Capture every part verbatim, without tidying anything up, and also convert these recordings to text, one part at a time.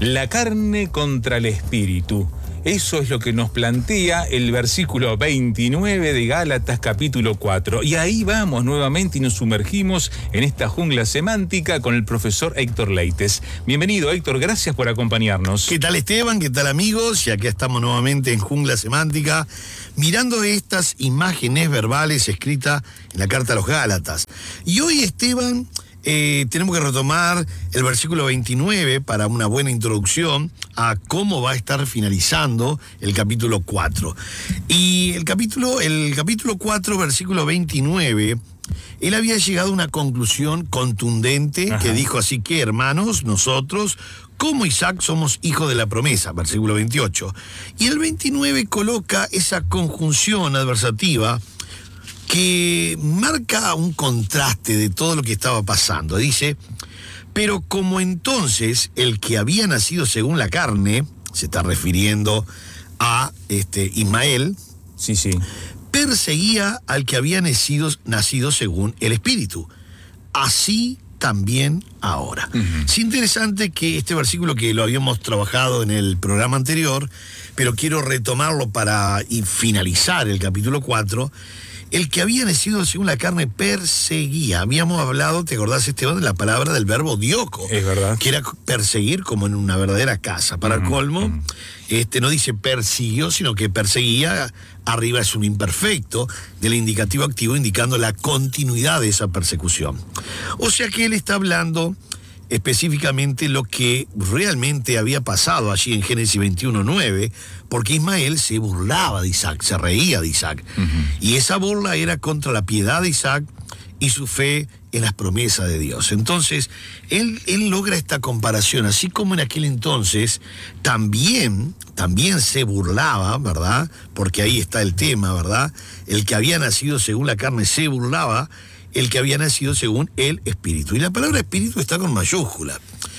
La carne contra el espíritu. Eso es lo que nos plantea el versículo veintinueve de Gálatas capítulo cuatro. Y ahí vamos nuevamente y nos sumergimos en esta jungla semántica con el profesor Héctor Leites. Bienvenido, Héctor, gracias por acompañarnos. ¿Qué tal, Esteban? ¿Qué tal, amigos? Y aquí estamos nuevamente en Jungla Semántica, mirando estas imágenes verbales escritas en la carta a los Gálatas. Y hoy, Esteban, eh, tenemos que retomar el versículo veintinueve para una buena introducción a cómo va a estar finalizando el capítulo cuatro. Y el capítulo, el capítulo cuatro, versículo veintinueve, él había llegado a una conclusión contundente. Ajá. Que dijo así que, hermanos, nosotros, como Isaac, somos hijos de la promesa, versículo veintiocho. Y el veintinueve coloca esa conjunción adversativa que marca un contraste de todo lo que estaba pasando. Dice: pero como entonces el que había nacido según la carne, se está refiriendo a este Ismael, sí, sí, perseguía al que había nacido, nacido según el Espíritu, así también ahora. Uh-huh. Es interesante que este versículo, que lo habíamos trabajado en el programa anterior, pero quiero retomarlo para y finalizar el capítulo cuatro. El que había nacido según la carne perseguía. Habíamos hablado, ¿te acordás, Esteban, de la palabra del verbo dioco? Es verdad. Que era perseguir como en una verdadera casa. Para uh-huh, el colmo, uh-huh. este, no dice persiguió, sino que perseguía. Arriba es un imperfecto del indicativo activo, indicando la continuidad de esa persecución. O sea que él está hablando específicamente lo que realmente había pasado allí en Génesis veintiuno nueve, porque Ismael se burlaba de Isaac, se reía de Isaac. Uh-huh. Y esa burla era contra la piedad de Isaac y su fe en las promesas de Dios. Entonces, él, él logra esta comparación, así como en aquel entonces también, también se burlaba, ¿verdad? Porque ahí está el tema, ¿verdad? El que había nacido según la carne se burlaba, el que había nacido según el Espíritu. Y la palabra Espíritu está con mayúscula.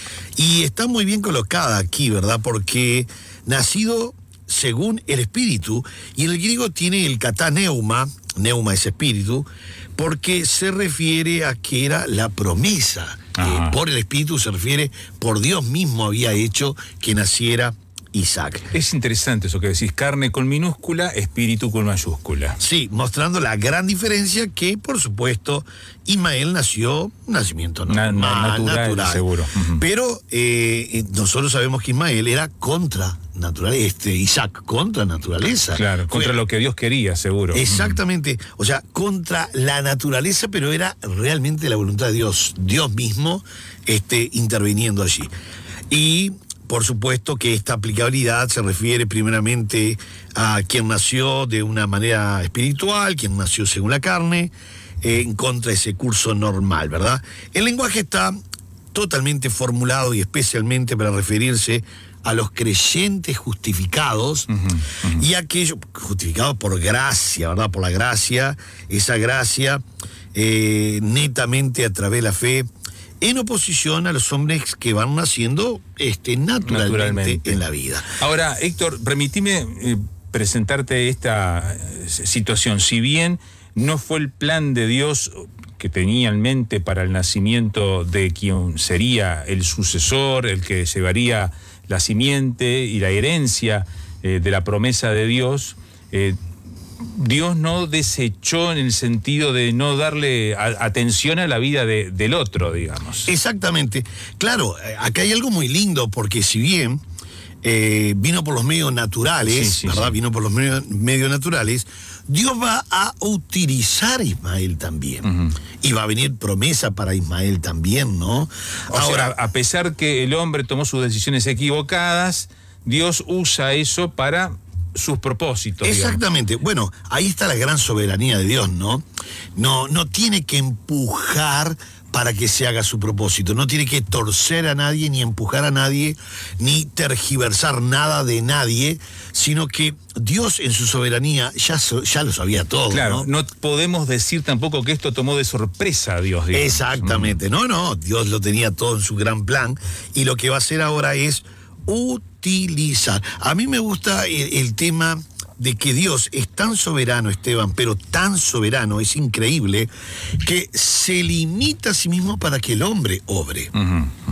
Y está muy bien colocada aquí, ¿verdad? Porque nacido según el Espíritu, y en el griego tiene el kataneuma, neuma es espíritu, porque se refiere a que era la promesa. Eh, por el Espíritu se refiere, por Dios mismo había hecho que naciera Isaac. Es interesante eso que decís, carne con minúscula, espíritu con mayúscula. Sí, mostrando la gran diferencia que, por supuesto, Ismael nació un nacimiento normal, na, natural, natural, seguro. Uh-huh. Pero eh, nosotros sabemos que Ismael era contra naturaleza, este, Isaac contra naturaleza. Claro, contra Fue, lo que Dios quería, seguro. Exactamente, uh-huh. O sea, contra la naturaleza, pero era realmente la voluntad de Dios, Dios mismo este, interviniendo allí. Y por supuesto que esta aplicabilidad se refiere primeramente a quien nació de una manera espiritual, quien nació según la carne, eh, en contra de ese curso normal, ¿verdad? El lenguaje está totalmente formulado y especialmente para referirse a los creyentes justificados, uh-huh, uh-huh. y aquellos justificados por gracia, ¿verdad? Por la gracia, esa gracia eh, netamente a través de la fe, en oposición a los hombres que van naciendo este, naturalmente, naturalmente en la vida. Ahora, Héctor, permitime eh, presentarte esta situación. Si bien no fue el plan de Dios que tenía en mente para el nacimiento de quien sería el sucesor, el que llevaría la simiente y la herencia eh, de la promesa de Dios, eh, Dios no desechó en el sentido de no darle a, atención a la vida de, del otro, digamos. Exactamente. Claro, acá hay algo muy lindo, porque si bien eh, vino por los medios naturales, sí, sí, ¿verdad? Sí. Vino por los medios, medios naturales, Dios va a utilizar a Ismael también. Uh-huh. Y va a venir promesa para Ismael también, ¿no? O Ahora, sea, a pesar que el hombre tomó sus decisiones equivocadas, Dios usa eso para sus propósitos. Exactamente. Digamos. Bueno, ahí está la gran soberanía de Dios, ¿no? No, no tiene que empujar para que se haga su propósito. No tiene que torcer a nadie, ni empujar a nadie, ni tergiversar nada de nadie, sino que Dios en su soberanía ya, ya lo sabía todo. Claro, ¿no? no podemos decir tampoco que esto tomó de sorpresa a Dios. Digamos. Exactamente. Mm. No, no, Dios lo tenía todo en su gran plan, y lo que va a hacer ahora es utilizar. A mí me gusta el, el tema de que Dios es tan soberano, Esteban, pero tan soberano, es increíble, que se limita a sí mismo para que el hombre obre. Uh-huh, uh-huh.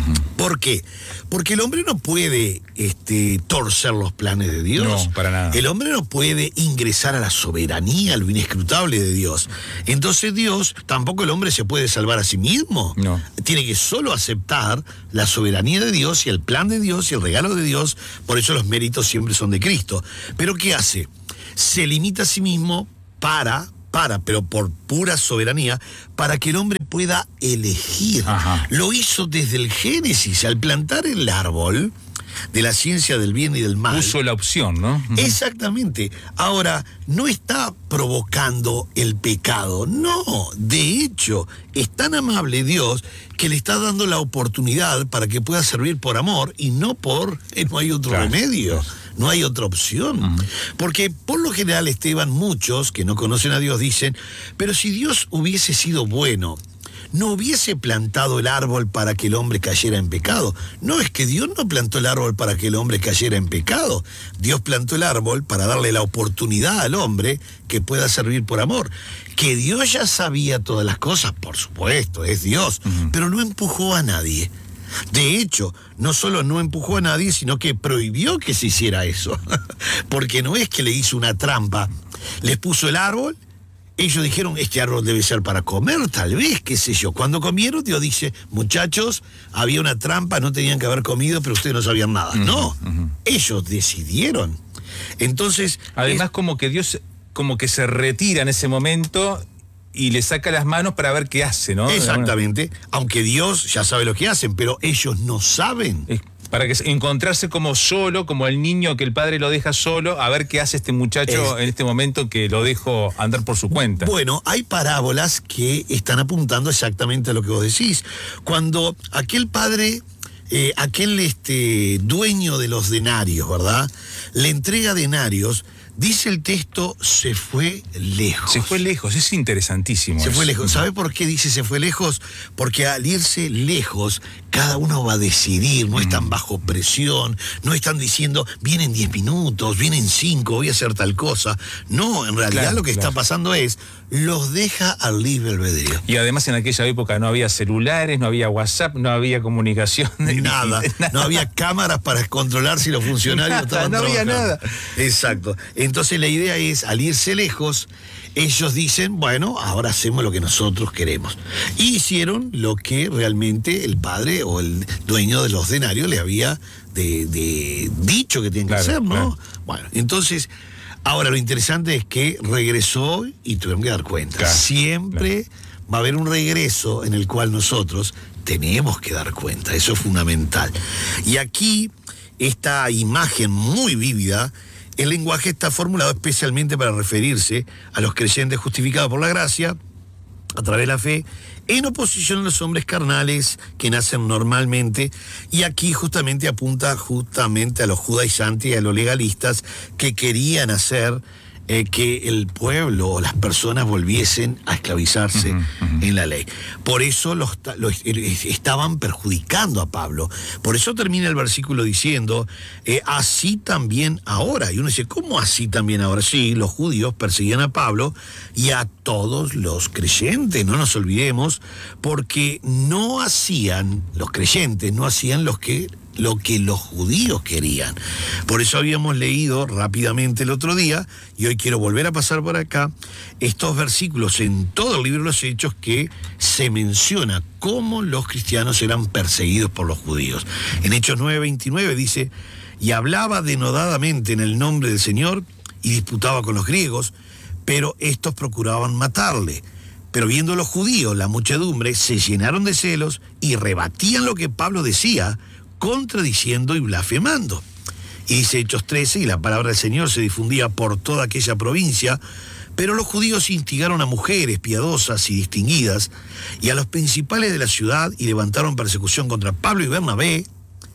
¿Por qué? Porque el hombre no puede este, torcer los planes de Dios. No, para nada. El hombre no puede ingresar a la soberanía, a lo inescrutable de Dios. Entonces Dios, tampoco el hombre se puede salvar a sí mismo. No. Tiene que solo aceptar la soberanía de Dios y el plan de Dios y el regalo de Dios. Por eso los méritos siempre son de Cristo. Pero ¿qué hace? Se limita a sí mismo para... para, pero por pura soberanía, para que el hombre pueda elegir. Ajá. Lo hizo desde el Génesis, al plantar el árbol de la ciencia del bien y del mal. Puso la opción, ¿no? Exactamente. Ahora, no está provocando el pecado, no. De hecho, es tan amable Dios que le está dando la oportunidad para que pueda servir por amor y no por... Eh, no hay otro Claro. remedio. No hay otra opción. Uh-huh. Porque por lo general, Esteban, muchos que no conocen a Dios dicen, pero si Dios hubiese sido bueno, no hubiese plantado el árbol para que el hombre cayera en pecado. No, es que Dios no plantó el árbol para que el hombre cayera en pecado. Dios plantó el árbol para darle la oportunidad al hombre que pueda servir por amor. Que Dios ya sabía todas las cosas, por supuesto, es Dios, uh-huh. pero no empujó a nadie. De hecho, no solo no empujó a nadie, sino que prohibió que se hiciera eso. Porque no es que le hizo una trampa. Les puso el árbol, ellos dijeron, este árbol debe ser para comer, tal vez, qué sé yo. Cuando comieron, Dios dice, muchachos, había una trampa, no tenían que haber comido, pero ustedes no sabían nada. Uh-huh, no, uh-huh. ellos decidieron. Entonces... Además, es... como que Dios, como que se retira en ese momento... y le saca las manos para ver qué hace, ¿no? Exactamente, aunque Dios ya sabe lo que hacen, pero ellos no saben. Es para que encontrarse como solo, como el niño que el padre lo deja solo, a ver qué hace este muchacho es, en este momento que lo dejo andar por su cuenta. Bueno, hay parábolas que están apuntando exactamente a lo que vos decís. Cuando aquel padre, eh, aquel este, dueño de los denarios, ¿verdad? Le entrega denarios. Dice el texto, se fue lejos. Se fue lejos, es interesantísimo. Se eso. fue lejos. ¿Sabe por qué dice se fue lejos? Porque al irse lejos, cada uno va a decidir, no mm. están bajo presión, no están diciendo, vienen diez minutos, vienen cinco, voy a hacer tal cosa. No, en realidad claro, lo que claro. está pasando es, los deja al libre albedrío. Y además en aquella época no había celulares, no había WhatsApp, no había comunicación. Nada, nada. No había cámaras para controlar si los funcionarios nada, estaban no había trabajando. nada. Exacto. Entonces la idea es, al irse lejos, ellos dicen, bueno, ahora hacemos lo que nosotros queremos. Y hicieron lo que realmente el padre o el dueño de los denarios le había de, de dicho que tenían que claro, hacer, ¿no? Claro. Bueno, entonces, ahora lo interesante es que regresó y tuvieron que dar cuenta. Claro, Siempre claro. va a haber un regreso en el cual nosotros tenemos que dar cuenta, eso es fundamental. Y aquí, esta imagen muy vívida, el lenguaje está formulado especialmente para referirse a los creyentes justificados por la gracia, a través de la fe, en oposición a los hombres carnales que nacen normalmente, y aquí justamente apunta justamente a los judaizantes y a los legalistas que querían hacer eh, que el pueblo o las personas volviesen a esclavizarse uh-huh, uh-huh. en la ley. Por eso los, los estaban perjudicando a Pablo. Por eso termina el versículo diciendo, eh, así también ahora. Y uno dice, ¿cómo así también ahora? Sí, los judíos perseguían a Pablo y a todos los creyentes, no nos olvidemos, porque no hacían, los creyentes no hacían los que... lo que los judíos querían. Por eso habíamos leído rápidamente el otro día, y hoy quiero volver a pasar por acá, estos versículos en todo el libro de los Hechos que se menciona cómo los cristianos eran perseguidos por los judíos. En Hechos nueve veintinueve dice, y hablaba denodadamente en el nombre del Señor y disputaba con los griegos, pero estos procuraban matarle. Pero viendo los judíos, la muchedumbre, se llenaron de celos y rebatían lo que Pablo decía, contradiciendo y blasfemando. Y dice Hechos trece, y la palabra del Señor se difundía por toda aquella provincia, pero los judíos instigaron a mujeres piadosas y distinguidas, y a los principales de la ciudad, y levantaron persecución contra Pablo y Bernabé,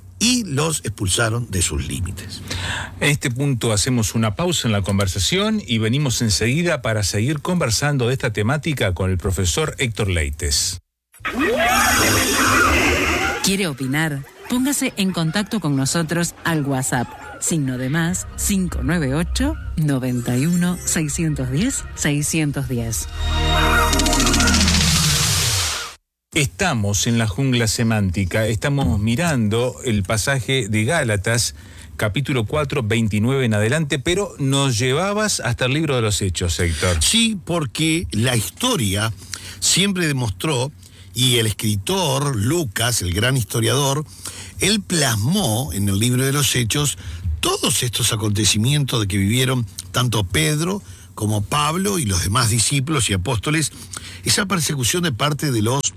y los expulsaron de sus límites. En este punto hacemos una pausa en la conversación y venimos enseguida para seguir conversando de esta temática con el profesor Héctor Leites. ¿Quiere opinar? Póngase en contacto con nosotros al WhatsApp, signo de más cinco nueve ocho, noventa y uno, seiscientos diez, seiscientos diez. Estamos en la jungla semántica, estamos mirando el pasaje de Gálatas, capítulo cuatro, veintinueve en adelante, pero nos llevabas hasta el libro de los Hechos, Héctor. Sí, porque la historia siempre demostró, y el escritor Lucas, el gran historiador, él plasmó en el libro de los Hechos todos estos acontecimientos de que vivieron tanto Pedro como Pablo y los demás discípulos y apóstoles, esa persecución de parte de los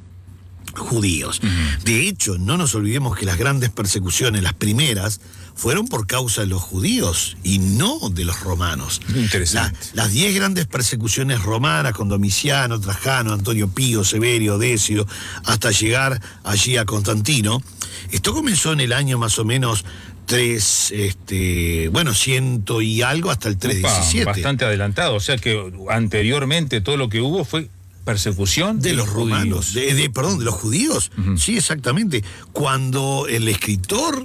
judíos. Uh-huh. De hecho, no nos olvidemos que las grandes persecuciones, las primeras, fueron por causa de los judíos y no de los romanos. Interesante. La, las diez grandes persecuciones romanas con Domiciano, Trajano, Antonio Pío, Severio, Decio, hasta llegar allí a Constantino, esto comenzó en el año más o menos tres, este, bueno, ciento y algo hasta el trescientos diecisiete. Bastante adelantado, o sea que anteriormente todo lo que hubo fue persecución de, de los romanos, de, de, perdón, de los judíos. Uh-huh. Sí, exactamente. Cuando el escritor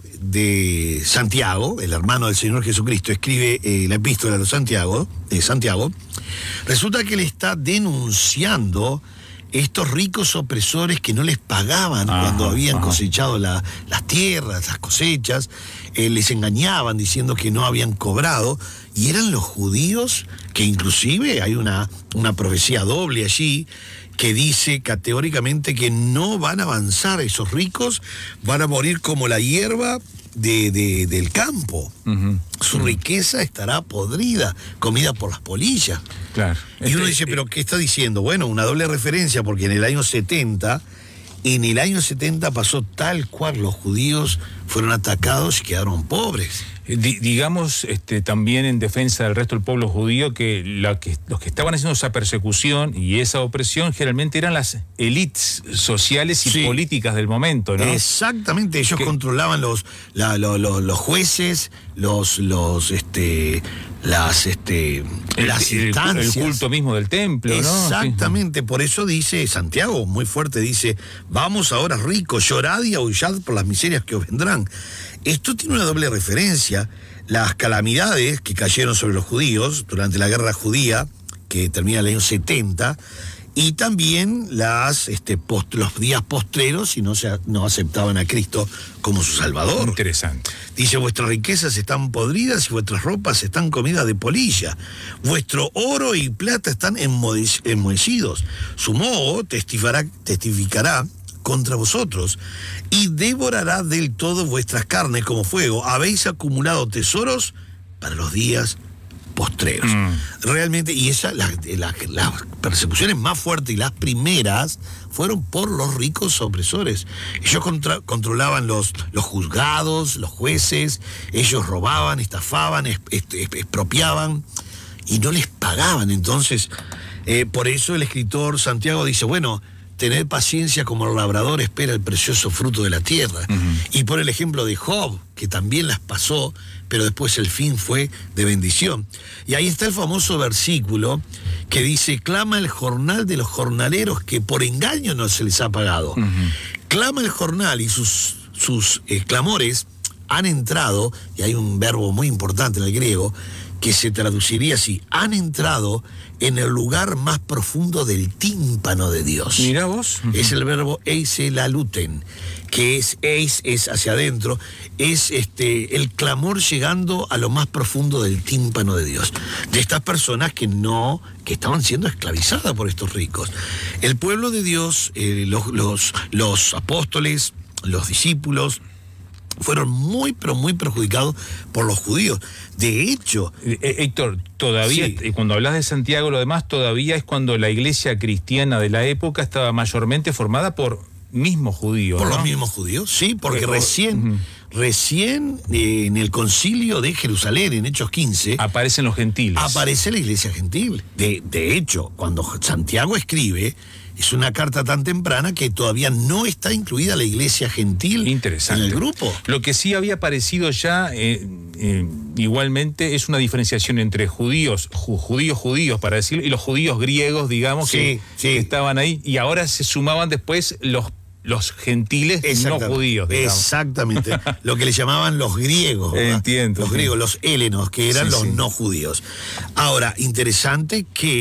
de Santiago, el hermano del Señor Jesucristo, escribe eh, la epístola de Santiago, de Santiago, resulta que le está denunciando estos ricos opresores que no les pagaban ajá, cuando habían ajá. cosechado la, las tierras, las cosechas, eh, les engañaban diciendo que no habían cobrado, y eran los judíos que inclusive hay una, una profecía doble allí que dice categóricamente que no van a avanzar esos ricos, van a morir como la hierba de, de, del campo. Uh-huh. Su uh-huh. riqueza estará podrida, comida por las polillas. Claro. Y uno dice, ¿pero qué está diciendo? Bueno, una doble referencia, porque en el año setenta, en el año setenta pasó tal cual, los judíos fueron atacados y quedaron pobres. D- digamos este, también en defensa del resto del pueblo judío que, la que los que estaban haciendo esa persecución y esa opresión generalmente eran las élites sociales y sí. políticas del momento, ¿no? Exactamente, ellos que... controlaban los, la, lo, lo, los jueces, los, los, este, las, este, el, las el, instancias. El culto mismo del templo, ¿no? Exactamente, sí. Por eso dice Santiago, muy fuerte, dice, vamos ahora ricos, llorad y aullad por las miserias que os vendrán. Esto tiene una doble referencia. Las calamidades que cayeron sobre los judíos durante la guerra judía, que termina en el año setenta, y también las, este, post, los días postreros, si no, se, no aceptaban a Cristo como su Salvador. Interesante. Dice, vuestras riquezas están podridas y vuestras ropas están comidas de polilla. Vuestro oro y plata están enmohecidos. Su moho testificará, testificará contra vosotros, y devorará del todo vuestras carnes como fuego. Habéis acumulado tesoros para los días postreros. Mm. Realmente, y esas, las la, la persecuciones más fuertes y las primeras fueron por los ricos opresores. Ellos contra, controlaban los, los juzgados, los jueces, ellos robaban, estafaban, es, es, es, expropiaban, y no les pagaban. Entonces, eh, por eso el escritor Santiago dice, bueno, tener paciencia como el labrador espera el precioso fruto de la tierra. Uh-huh. Y por el ejemplo de Job, que también las pasó, pero después el fin fue de bendición. Y ahí está el famoso versículo que dice, clama el jornal de los jornaleros que por engaño no se les ha pagado. Uh-huh. Clama el jornal y sus, sus eh, clamores han entrado, y hay un verbo muy importante en el griego, que se traduciría así, han entrado en el lugar más profundo del tímpano de Dios. Mira vos. Uh-huh. Es el verbo eiselaluten, que es eis, es hacia adentro, es este el clamor llegando a lo más profundo del tímpano de Dios. De estas personas que no, que estaban siendo esclavizadas por estos ricos. El pueblo de Dios, eh, los, los, los apóstoles, los discípulos, fueron muy, pero muy perjudicados por los judíos. De hecho... Eh, Héctor, todavía, sí. cuando hablas de Santiago, lo demás todavía es cuando la iglesia cristiana de la época estaba mayormente formada por mismos judíos, Por ¿no? los mismos judíos, sí, porque Pero, recién, uh-huh. recién eh, en el concilio de Jerusalén, en Hechos quince... aparecen los gentiles. Aparece la iglesia gentil. De, de hecho, cuando Santiago escribe... Es una carta tan temprana que todavía no está incluida la iglesia gentil Interesante. en el grupo. Lo que sí había aparecido ya, eh, eh, igualmente, es una diferenciación entre judíos, ju, judíos judíos, para decirlo, y los judíos griegos, digamos, sí, que, sí. que estaban ahí. Y ahora se sumaban después los, los gentiles no judíos, digamos. Exactamente. Lo que le llamaban los griegos. ¿verdad? Entiendo. Los sí. griegos, los helenos, que eran sí, los sí. no judíos. Ahora, interesante que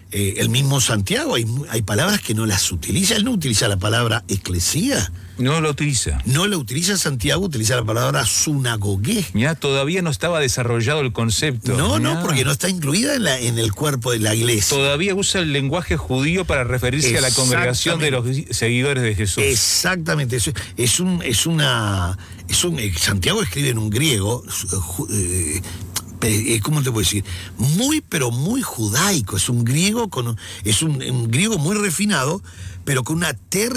eh, el mismo Santiago, hay, hay palabras que no las utiliza. Él no utiliza la palabra eclesía. No lo utiliza. No la utiliza Santiago, utiliza la palabra sunagogué. Ya todavía no estaba desarrollado el concepto. No, Mirá. no, porque no está incluida en, la, en el cuerpo de la iglesia. Todavía usa el lenguaje judío para referirse a la congregación de los seguidores de Jesús. Exactamente, eso es un, es una, es un, Santiago escribe en un griego, eh, ¿cómo te puedo decir? Muy, pero muy judaico. Es un griego con, es un, un griego muy refinado, pero con una ter